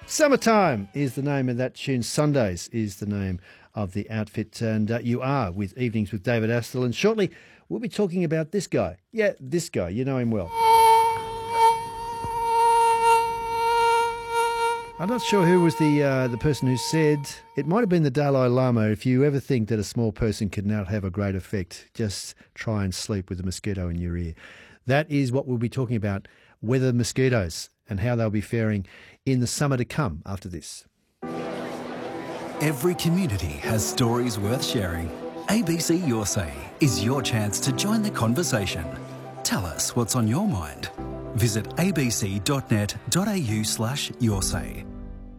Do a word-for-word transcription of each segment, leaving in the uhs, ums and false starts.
Summertime is the name of that tune. Sundays is the name of the outfit. And uh, you are with Evenings with David Astle. And shortly we'll be talking about this guy. Yeah, this guy. You know him well. I'm not sure who was the uh, the person who said, it might have been the Dalai Lama, if you ever think that a small person can now have a great effect, just try and sleep with a mosquito in your ear. That is what we'll be talking about, weather mosquitoes and how they'll be faring in the summer to come after this. Every community has stories worth sharing. A B C Your Say is your chance to join the conversation. Tell us what's on your mind. Visit abc.net.au slash your say.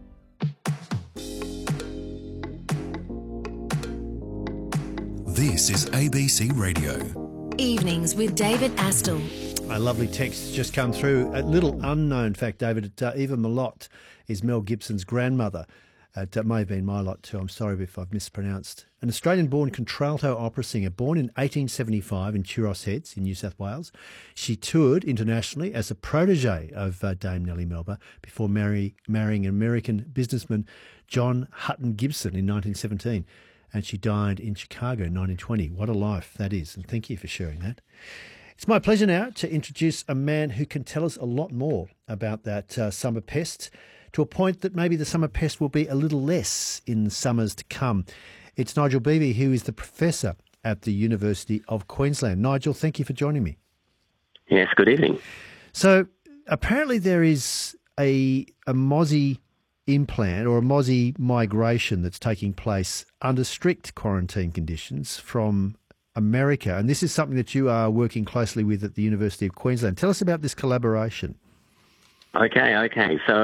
This is A B C Radio. Evenings with David Astle. A lovely text just come through. A little unknown fact, David. Uh, Eva Malott is Mel Gibson's grandmother. Uh, that may have been my lot too. I'm sorry if I've mispronounced. An Australian-born contralto opera singer, born in eighteen seventy-five in Turos Heads in New South Wales. She toured internationally as a protege of uh, Dame Nellie Melba before marry, marrying an American businessman, John Hutton Gibson, in nineteen seventeen. And she died in Chicago in nineteen twenty. What a life that is. And thank you for sharing that. It's my pleasure now to introduce a man who can tell us a lot more about that uh, summer pest, to a point that maybe the summer pest will be a little less in the summers to come. It's Nigel Beebe, who is the professor at the University of Queensland. Nigel, thank you for joining me. Yes, good evening. So apparently there is a, a mozzie implant or a mozzie migration that's taking place under strict quarantine conditions from America. And this is something that you are working closely with at the University of Queensland. Tell us about this collaboration. Okay, okay. So